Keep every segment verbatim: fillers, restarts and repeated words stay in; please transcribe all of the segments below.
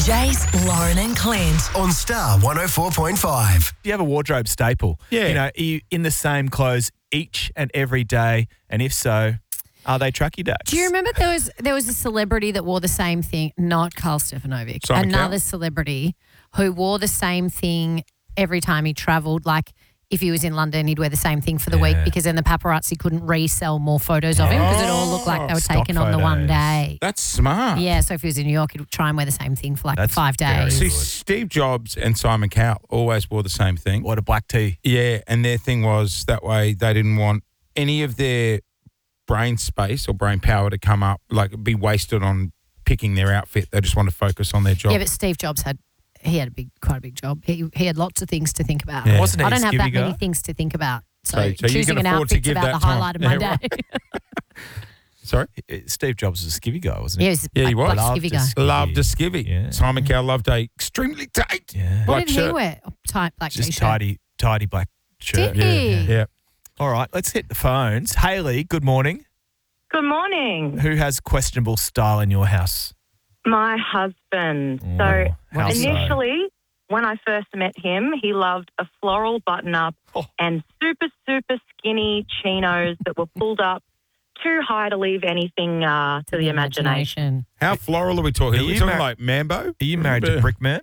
Jace, Lauren and Clint. On Star one oh four point five. Do you have a wardrobe staple? Yeah. You know, are you in the same clothes each and every day? And if so, are they trucky ducks? Do you remember there was there was a celebrity that wore the same thing? Not Karl Stefanovic. Simon Another Cowell? celebrity who wore the same thing every time he travelled. Like if he was in London, he'd wear the same thing for the Yeah. week because then the paparazzi couldn't resell more photos of him because it all looked like they were Stock taken on the one photos. day. That's smart. Yeah, so if he was in New York, he'd try and wear the same thing for like That's five very days. See, good. Steve Jobs and Simon Cowell always wore the same thing. What a black tea. Yeah, and their thing was that way they didn't want any of their brain space or brain power to come up, like be wasted on picking their outfit. They just want to focus on their job. Yeah, but Steve Jobs had he had a big, quite a big job. He he had lots of things to think about. Yeah. Wasn't he I a don't have that skivvy many guy? things to think about. So, So- so you choosing can an afford to outfit's give about that the time. highlight of my Yeah, day. Sorry? Uh, Steve Jobs was a skivvy guy, wasn't Yeah, he? he was Yeah, he a was. black Loved skivvy a guy. skivvy. Loved a skivvy. Yeah. Simon Cowell loved a extremely tight Yeah. What black did shirt. he wear? Oh, tight black Just t-shirt. tidy, tidy black shirt. Did he? Yeah. Yeah. All right, let's hit the phones. Hayley, good morning. Good morning. Who has questionable style in your house? My husband. Oh, so how so? initially, when I first met him, he loved a floral button-up Oh. and super, super skinny chinos that were pulled up too high to leave anything uh, to the imagination. How floral are we talking? Are Are we you talking mar- like Mambo? Are you married to Brickman?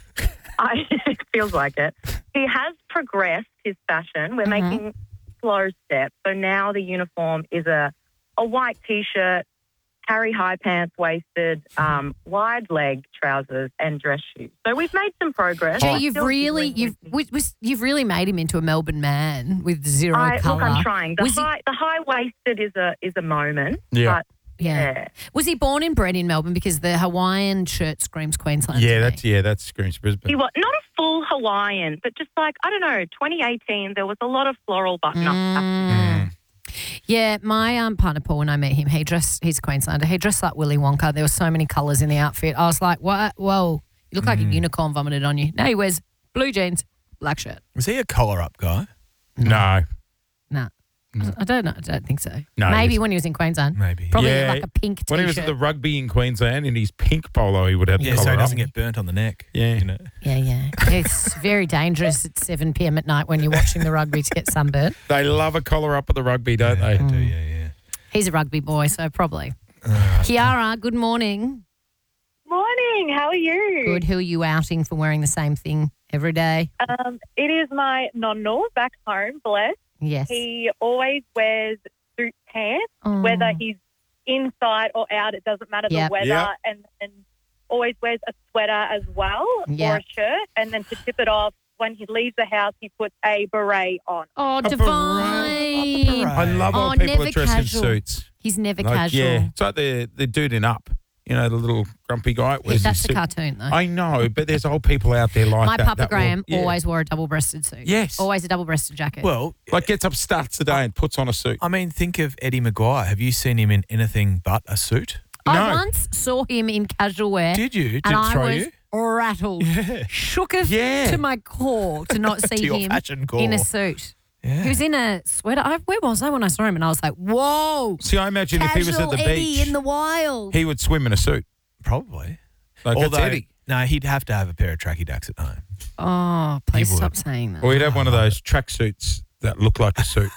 I, it feels like it. He has progressed his fashion. We're Mhm. making slow steps. So now the uniform is a, a white T-shirt, Harry high pants waisted, um, wide leg trousers and dress shoes. So we've made some progress. Jay, I'm you've still really dealing you've with- we- we- you've really made him into a Melbourne man with zero I, look, colour. I'm trying. The Was he- high, the high waisted is a is a moment. Yeah. But yeah. yeah. Was he born and bred in Melbourne? Because the Hawaiian shirt screams Queensland. Yeah, to that's me. yeah, that's Screams Brisbane. He was not a full Hawaiian, but just like I don't know, twenty eighteen there was a lot of floral button ups. Mm. Yeah, my um, partner Paul, when I met him, he dressed. He's a Queenslander. He dressed like Willy Wonka. There were so many colours in the outfit. I was like, "What? Whoa! You look like a unicorn vomited on you." No, he wears blue jeans, black shirt. Was he a collar up guy? No. Nah, I don't know. I don't think so. No, Maybe he's- when he was in Queensland. Maybe. Probably Yeah, like a pink T-shirt. When he was at the rugby in Queensland in his pink polo, he would have Yeah, the so collar he doesn't up. get burnt on the neck. Yeah. You know? Yeah, yeah. It's very dangerous at seven p.m. at night when you're watching the rugby to get sunburned. They love a collar up at the rugby, don't Yeah, they? do, yeah, yeah. He's a rugby boy, so probably. Kiara, good morning. Morning, how are you? Good. Who are you outing for wearing the same thing every day? Um, it is my nonno back home, bless. Yes. He always wears suit pants, Oh. whether he's inside or out, it doesn't matter Yep. the weather, Yep. and, and always wears a sweater as well Yep. or a shirt. And then to tip it off, when he leaves the house, he puts a beret on. Oh, A divine. beret. I love Oh, old people never that dress casual. in suits. He's never Like, casual. Yeah, it's like the the dude in Up. You know, the little grumpy guy. Yeah, wears that's his a suit. cartoon, though. I know, but there's old people out there like My that. Papa that will- Graham yeah. always wore a double-breasted suit. Yes. Always a double-breasted jacket. Well, Like gets up, starts the day and puts on a suit. I mean, think of Eddie Maguire. Have you seen him in anything but a suit? I No. once saw him in casual wear. Did you? Did and it I throw was you? rattled. Yeah. Shooketh Yeah. to my core to not see To your him fashion core. in a suit. Yeah. He was in a sweater. I, where was I when I saw him? And I was like, whoa. See, I imagine if he was at Casual the Eddie beach, in the wild. he would swim in a suit. Probably. Like Although, that's Eddie. no, he'd have to have a pair of tracky ducks at home. Oh, please He stop would. saying that. Or he'd have one of those track suits that look like a suit.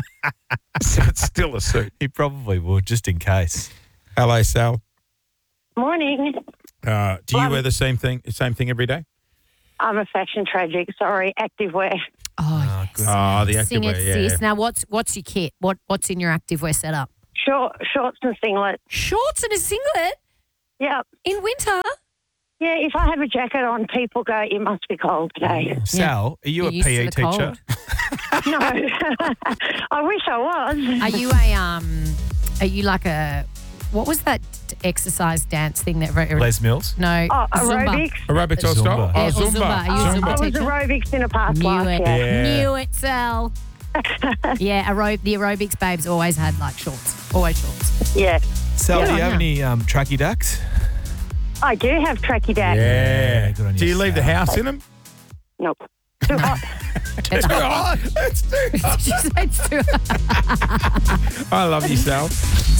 So it's still a suit. He probably would, just in case. Hello, Sal. Morning. Uh, do you Well, wear the same thing same thing every day? I'm a fashion tragic. Sorry, activewear. Oh, Oh, yes. good. Oh, the Sing it, activewear, yeah, sis. yeah. Now, what's what's your kit? What What's in your activewear setup? Short, shorts and singlet. Shorts and a singlet Yeah. in winter. Yeah, if I have a jacket on, people go, it must be cold today. Sal, are you You're a used to P E the teacher? cold. No. I wish I was. Are you a um? Are you like a? What was that exercise dance thing that? Les Mills? No, Oh, Zumba. aerobics. Aerobics or Zumba. style? Yeah, Oh, or Zumba. Zumba. Are you I, Zumba I was teacher? aerobics in a past Knew life, it. yeah. Yeah. Knew it, Sal. yeah, aero- the aerobics babes always had like shorts. Always shorts. Yeah. Sal, Good do on you have ya. any um, tracky ducks? I do have tracky dad. Yeah. good on Do you, you leave the Sal. house in them? Nope. Too hot. It's Oh, that's too She said it's too- I love you, Sal.